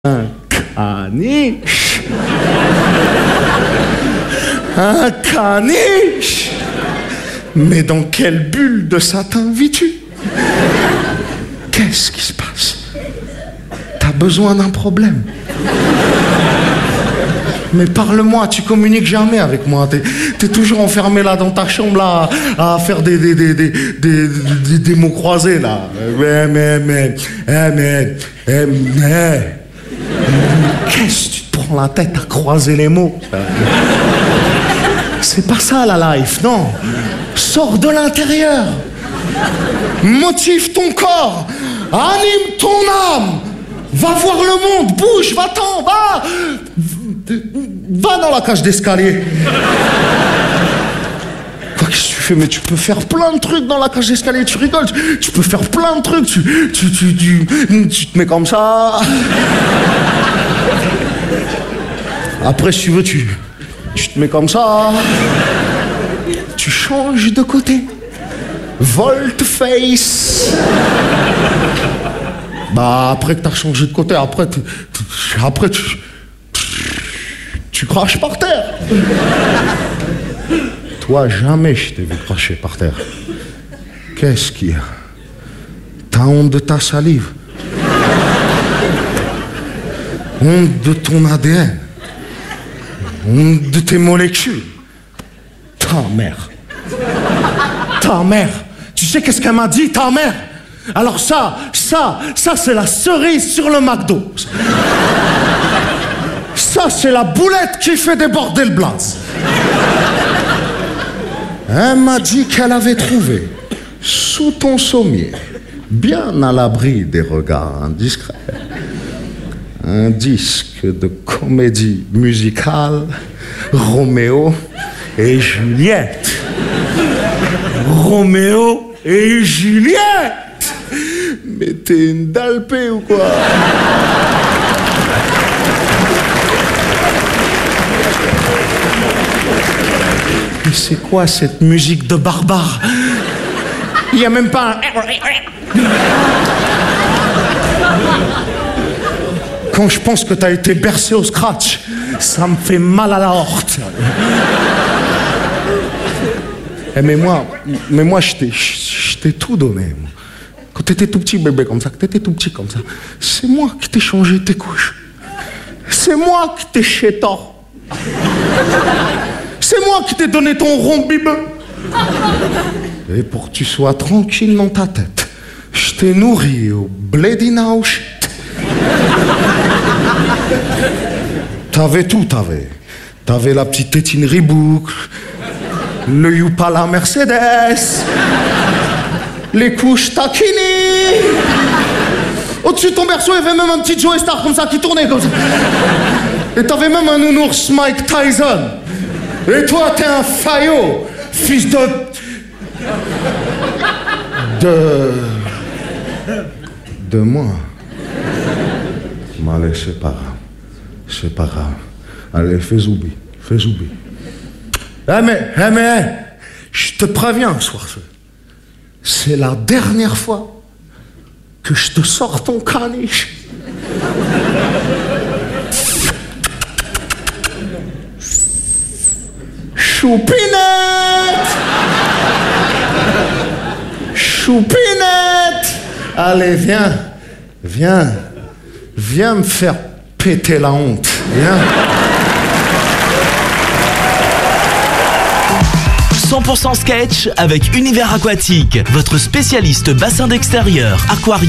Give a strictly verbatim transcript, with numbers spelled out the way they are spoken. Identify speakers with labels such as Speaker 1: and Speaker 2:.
Speaker 1: Un caniche. Un caniche. Mais dans quelle bulle de satin vis-tu? Qu'est-ce qui se passe? T'as besoin d'un problème. Mais parle-moi, tu communiques jamais avec moi. T'es, t'es toujours enfermé là dans ta chambre là à faire des, des, des, des, des, des, des mots croisés là. Mais, mais, mais, mais, mais, mais, mais. Qu'est-ce que tu te prends la tête à croiser les mots? C'est pas ça la life, non. Sors de l'intérieur. Motive ton corps. Anime ton âme. Va voir le monde. Bouge, va-t'en, va. Va dans la cage d'escalier. Qu'est-ce que tu fais? Mais tu peux faire plein de trucs dans la cage d'escalier. Tu rigoles. Tu, tu peux faire plein de trucs. Tu, tu, tu, tu, tu te mets comme ça. Après, si tu veux, tu, tu te mets comme ça. Tu changes de côté. Volte-face. Bah, après que t'as changé de côté, après, tu, tu, après tu, tu craches par terre. Toi, jamais je t'ai vu cracher par terre. Qu'est-ce qu'il y a? T'as honte de ta salive. Honte de ton A D N. Honte de tes molécules. Ta mère. Ta mère. Tu sais qu'est-ce qu'elle m'a dit, ta mère? Alors ça, ça, ça c'est la cerise sur le McDo. Ça c'est la boulette qui fait déborder le blaze. Elle m'a dit qu'elle avait trouvé, sous ton sommier, bien à l'abri des regards indiscrets, un disque de comédie musicale, Roméo et Juliette. Roméo et Juliette. Mais t'es une dalpée ou quoi? Mais c'est quoi cette musique de barbare? Il n'y a même pas un... Quand je pense que t'as été bercé au scratch, ça me fait mal à la horte. Eh mais moi, mais moi je t'ai, je t'ai tout donné. Moi. Quand t'étais tout petit bébé comme ça, que t'étais tout petit comme ça, c'est moi qui t'ai changé tes couches. C'est moi qui t'ai chétor. C'est moi qui t'ai donné ton rond bibeux. Et pour que tu sois tranquille dans ta tête, je t'ai nourri au blédina shit. T'avais tout, t'avais. T'avais la petite tétine Reebok, le Yupala Mercedes, les couches Takini. Au-dessus de ton berceau, il y avait même un petit Joey Star comme ça qui tournait comme ça. Et t'avais même un nounours Mike Tyson. Et toi, t'es un faillot, fils de... De... De moi. Mais allez, c'est pas grave. C'est pas grave. Allez, fais zoubi. Fais zoubi. Eh mais, eh mais, eh, je te préviens ce soir. C'est la dernière fois que je te sors ton caniche. Choupinette! Choupinette! Allez, viens, viens, viens me faire péter la honte, viens.
Speaker 2: cent pour cent sketch avec Univers Aquatique, votre spécialiste bassin d'extérieur, aquarium.